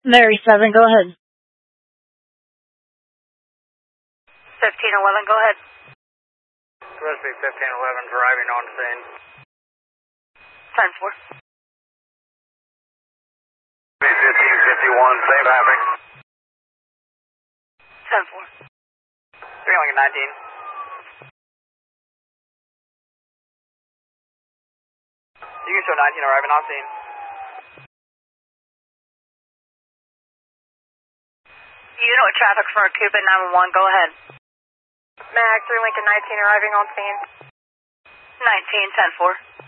Mary 7, go ahead. 1511, go ahead. Westby 1511 driving on scene. 10-4. 1551, same traffic. 10-4. 319. You can show 19 arriving on scene. Unit with traffic for Cuba 911, go ahead. Max 3 Lincoln 19 arriving on scene. 19, 10-4.